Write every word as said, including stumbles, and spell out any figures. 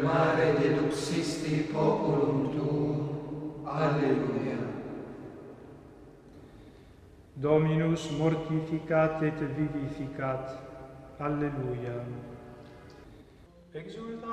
mare deduxisti populum tuum. Alleluia. Dominus mortificat et vivificat. Alleluia. Exultate.